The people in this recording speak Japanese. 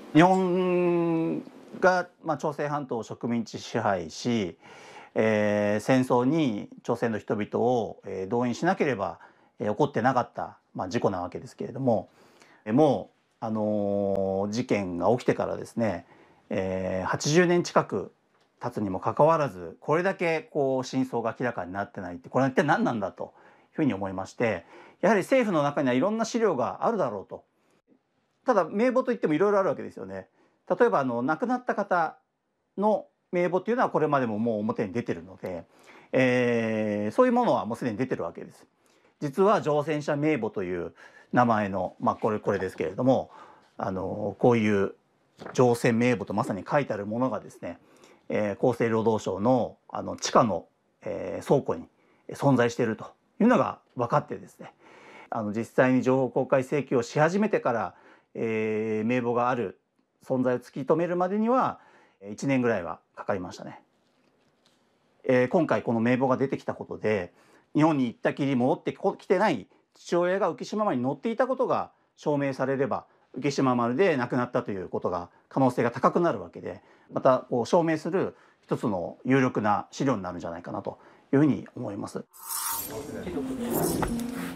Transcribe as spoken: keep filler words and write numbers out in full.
日本が、まあ、朝鮮半島を植民地支配し、えー戦争に朝鮮の人々を、えー動員しなければ、えー起こってなかった、まあ、事故なわけですけれども、えーもう、あのー事件が起きてからですね、えーはちじゅうねん近く経つにもかかわらず、これだけこう真相が明らかになってないって、これは一体何なんだというふうに思いまして、やはり政府の中にはいろんな資料があるだろうと。ただ名簿といってもいろいろあるわけですよね。例えばあの亡くなった方の名簿っていうのはこれまでももう表に出てるので、えーそういうものはもうすでに出てるわけです。実は乗船者名簿という名前の、まあ、これこれですけれども、あのこういう乗船名簿とまさに書いてあるものがですね、えー厚生労働省のあの地下の、えー倉庫に存在しているというのが分かってですね、あの実際に情報公開請求をし始めてから、えー名簿がある存在を突き止めるまでにはいちねんぐらいはかかりましたね。えー今回この名簿が出てきたことで、日本に行ったきり戻ってきてない父親が浮島丸に乗っていたことが証明されれば、浮島丸で亡くなったということが可能性が高くなるわけで、またこう証明する一つの有力な資料になるんじゃないかなというふうに思います。